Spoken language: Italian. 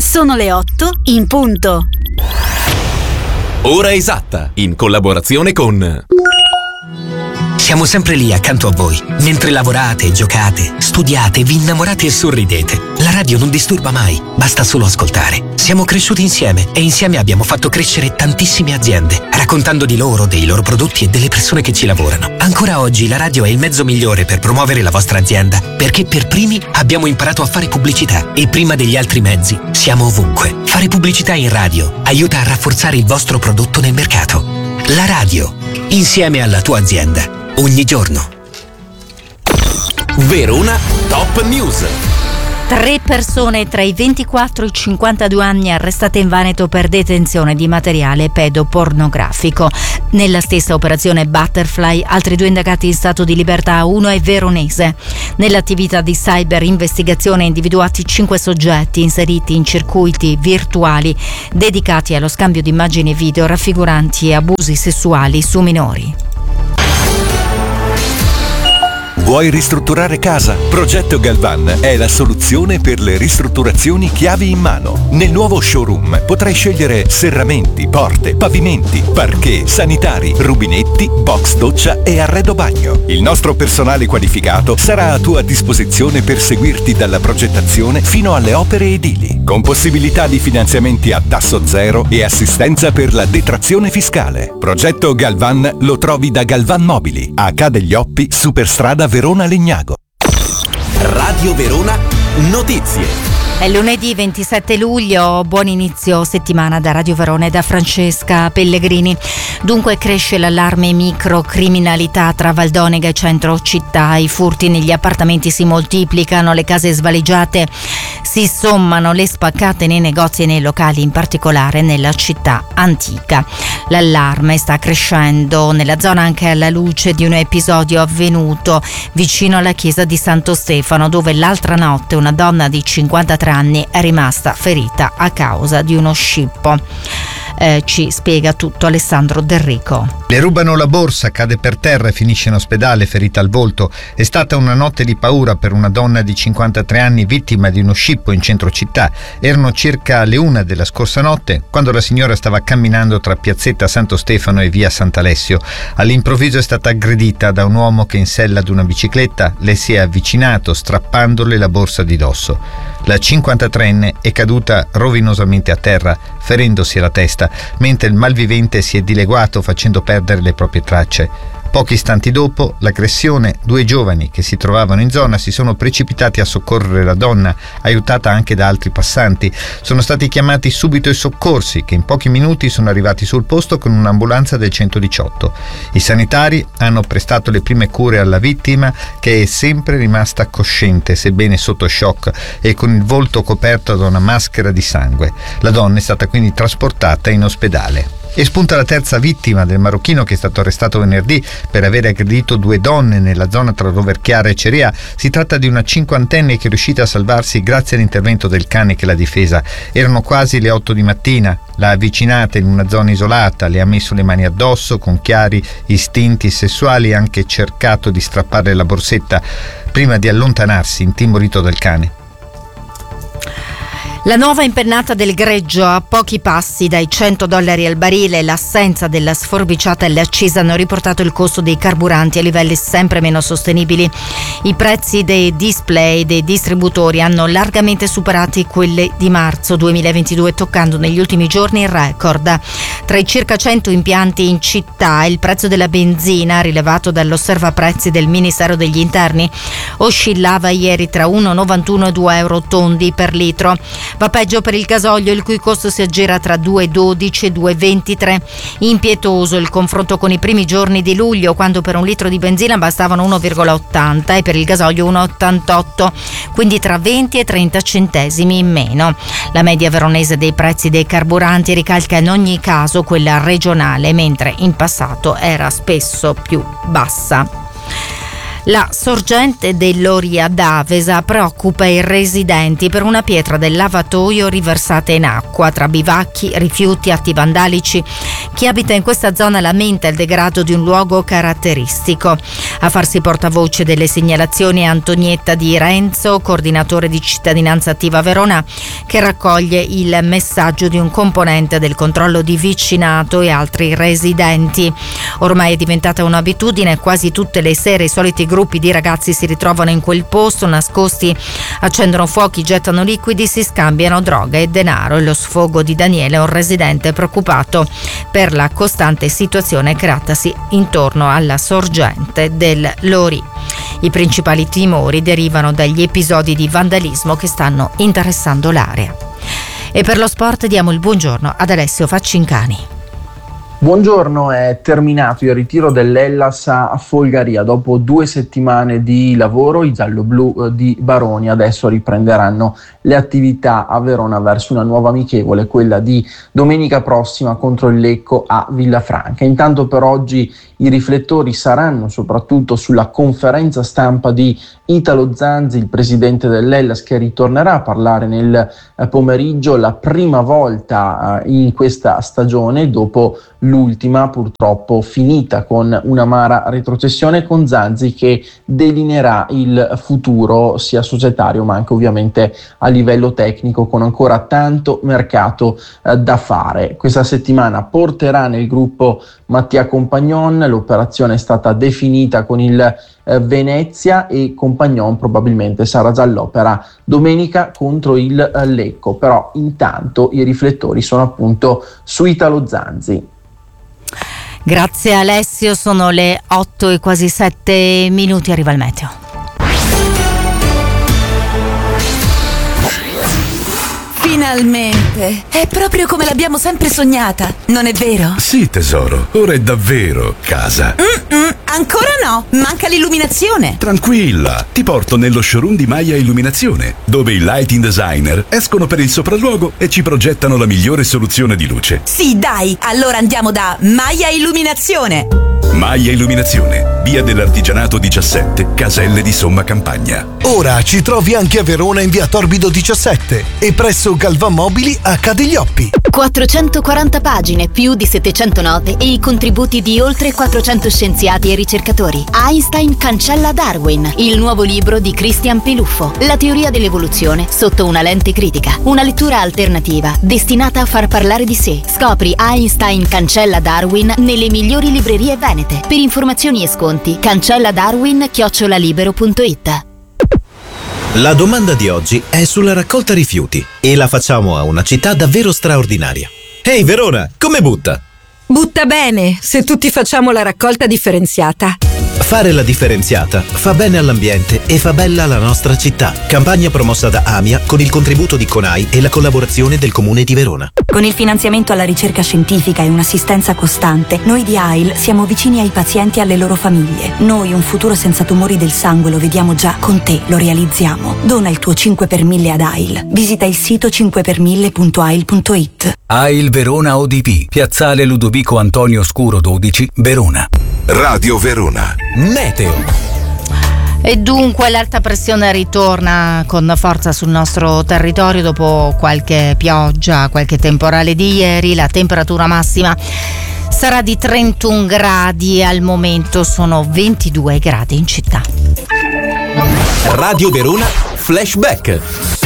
Sono le 8 in punto. Ora esatta, in collaborazione con... Siamo sempre lì accanto a voi, mentre lavorate, giocate, studiate, vi innamorate e sorridete. La radio non disturba mai, basta solo ascoltare. Siamo cresciuti insieme e insieme abbiamo fatto crescere tantissime aziende, raccontando di loro, dei loro prodotti e delle persone che ci lavorano. Ancora oggi la radio è il mezzo migliore per promuovere la vostra azienda, perché per primi abbiamo imparato a fare pubblicità e prima degli altri mezzi siamo ovunque. Fare pubblicità in radio aiuta a rafforzare il vostro prodotto nel mercato. La radio, insieme alla tua azienda. Ogni giorno. Verona Top News. 3 persone tra i 24 e i 52 anni arrestate in Veneto per detenzione di materiale pedopornografico. Nella stessa operazione Butterfly, altri 2 indagati in stato di libertà, uno è veronese. Nell'attività di cyber investigazione individuati 5 soggetti inseriti in circuiti virtuali dedicati allo scambio di immagini e video raffiguranti abusi sessuali su minori. Vuoi ristrutturare casa? Progetto Galvan è la soluzione per le ristrutturazioni chiavi in mano. Nel nuovo showroom potrai scegliere serramenti, porte, pavimenti, parquet, sanitari, rubinetti, box doccia e arredo bagno. Il nostro personale qualificato sarà a tua disposizione per seguirti dalla progettazione fino alle opere edili, con possibilità di finanziamenti a tasso zero e assistenza per la detrazione fiscale. Progetto Galvan lo trovi da Galvan Mobili, a Ca' degli Oppi, Superstrada Verona Legnago. Radio Verona Notizie. È lunedì 27 luglio, buon inizio settimana da Radio Verona e da Francesca Pellegrini. Dunque cresce l'allarme microcriminalità tra Valdonega e centro città, i furti negli appartamenti si moltiplicano, le case svaligiate si sommano, le spaccate nei negozi e nei locali, in particolare nella città antica. L'allarme sta crescendo nella zona anche alla luce di un episodio avvenuto vicino alla chiesa di Santo Stefano, dove l'altra notte una donna di 53 anni è rimasta ferita a causa di uno scippo. Ci spiega tutto Alessandro Del Rico. Le rubano la borsa, cade per terra e finisce in ospedale ferita al volto. È stata una notte di paura per una donna di 53 anni vittima di uno scippo in centro città. Erano circa le 1 della scorsa notte quando la signora stava camminando tra piazzetta Santo Stefano e via Sant'Alessio. All'improvviso è stata aggredita da un uomo che in sella ad una bicicletta le si è avvicinato strappandole la borsa di dosso. La 53enne è caduta rovinosamente a terra, ferendosi alla testa, mentre il malvivente si è dileguato facendo perdere le proprie tracce. Pochi istanti dopo l'aggressione, 2 giovani che si trovavano in zona si sono precipitati a soccorrere la donna, aiutata anche da altri passanti. Sono stati chiamati subito i soccorsi, che in pochi minuti sono arrivati sul posto con un'ambulanza del 118. I sanitari hanno prestato le prime cure alla vittima, che è sempre rimasta cosciente, sebbene sotto shock, e con il volto coperto da una maschera di sangue. La donna è stata quindi trasportata in ospedale. E spunta la terza vittima del marocchino che è stato arrestato venerdì per aver aggredito 2 donne nella zona tra Roverchiara e Cerea. Si tratta di una 50enne che è riuscita a salvarsi grazie all'intervento del cane che l'ha difesa. Erano quasi le 8 di mattina, l'ha avvicinata in una zona isolata, le ha messo le mani addosso con chiari istinti sessuali e ha anche cercato di strapparle la borsetta prima di allontanarsi intimorito dal cane. La nuova impennata del greggio a pochi passi dai $100 al barile, l'assenza della sforbiciata e le accise hanno riportato il costo dei carburanti a livelli sempre meno sostenibili. I prezzi dei display dei distributori hanno largamente superato quelli di marzo 2022, toccando negli ultimi giorni il record. Tra i circa 100 impianti in città, il prezzo della benzina, rilevato dall'osservaprezzi del Ministero degli Interni, oscillava ieri tra 1,91 e €2 tondi per litro. Va peggio per il gasolio, il cui costo si aggira tra 2,12 e 2,23. Impietoso il confronto con i primi giorni di luglio, quando per un litro di benzina bastavano 1,80 e per il gasolio 1,88, quindi tra 20 e 30 centesimi in meno. La media veronese dei prezzi dei carburanti ricalca in ogni caso quella regionale, mentre in passato era spesso più bassa. La sorgente dell'Ori ad Avesa preoccupa i residenti per una pietra del lavatoio riversata in acqua. Tra bivacchi, rifiuti, atti vandalici, chi abita in questa zona lamenta il degrado di un luogo caratteristico. A farsi portavoce delle segnalazioni è Antonietta Di Renzo, coordinatore di Cittadinanza Attiva Verona, che raccoglie il messaggio di un componente del controllo di vicinato e altri residenti. Ormai è diventata un'abitudine, quasi tutte le sere i soliti gruppi di ragazzi si ritrovano in quel posto, nascosti, accendono fuochi, gettano liquidi, si scambiano droga e denaro. E lo sfogo di Daniele è un residente preoccupato per la costante situazione creatasi intorno alla sorgente del Lori. I principali timori derivano dagli episodi di vandalismo che stanno interessando l'area. E per lo sport diamo il buongiorno ad Alessio Faccincani. Buongiorno, è terminato il ritiro dell'Hellas a Folgaria. Dopo 2 settimane di lavoro i gialloblu di Baroni adesso riprenderanno le attività a Verona verso una nuova amichevole, quella di domenica prossima contro il Lecco a Villafranca. Intanto per oggi i riflettori saranno soprattutto sulla conferenza stampa di Italo Zanzi, il presidente dell'Hellas, che ritornerà a parlare nel pomeriggio, la prima volta in questa stagione dopo l'ultima purtroppo finita con un'amara retrocessione, con Zanzi che delineerà il futuro sia societario ma anche ovviamente a livello tecnico, con ancora tanto mercato da fare. Questa settimana porterà nel gruppo Mattia Compagnon, l'operazione è stata definita con il Venezia e Compagnon probabilmente sarà già all'opera domenica contro il Lecco, però intanto i riflettori sono appunto su Italo Zanzi. Grazie Alessio, sono le 8 e quasi 7 minuti, arriva il meteo. Finalmente! È proprio come l'abbiamo sempre sognata, non è vero? Sì, tesoro, ora è davvero casa. Ancora no, manca l'illuminazione. Tranquilla, ti porto nello showroom di Maia Illuminazione, dove i lighting designer escono per il sopralluogo e ci progettano la migliore soluzione di luce. Sì, dai, allora andiamo da Maia Illuminazione. Maia Illuminazione, via dell'Artigianato 17, Caselle di Somma Campagna. Ora ci trovi anche a Verona in via Torbido 17 e presso Galvan Mobili a Cadiglioppi. 440 pagine, più di 700 note e i contributi di oltre 400 scienziati e ricercatori. Einstein cancella Darwin, il nuovo libro di Christian Peluffo. La teoria dell'evoluzione sotto una lente critica. Una lettura alternativa destinata a far parlare di sé. Scopri Einstein cancella Darwin nelle migliori librerie venete. Per informazioni e sconti cancelladarwin@libero.it. La domanda di oggi è sulla raccolta rifiuti e la facciamo a una città davvero straordinaria. Ehi Verona, come butta? Butta bene, se tutti facciamo la raccolta differenziata. Fare la differenziata fa bene all'ambiente e fa bella la nostra città. Campagna promossa da AMIA con il contributo di CONAI e la collaborazione del Comune di Verona. Con il finanziamento alla ricerca scientifica e un'assistenza costante, noi di AIL siamo vicini ai pazienti e alle loro famiglie. Noi un futuro senza tumori del sangue lo vediamo già, con te lo realizziamo. Dona il tuo 5 per 1000 ad AIL. Visita il sito 5per1000.ail.it. AIL Verona ODP, Piazzale Ludovico Antonio Scuro 12, Verona. Radio Verona. Meteo. E dunque l'alta pressione ritorna con forza sul nostro territorio dopo qualche pioggia, qualche temporale di ieri. La temperatura massima sarà di 31 gradi, al momento sono 22 gradi in città. Radio Verona Flashback.